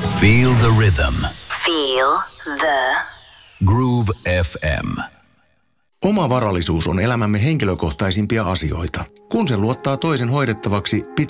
Feel the rhythm. Feel the Groove FM. Oma varallisuus on elämämme henkilökohtaisimpia asioita. Kun sen luottaa toisen hoidettavaksi, pitää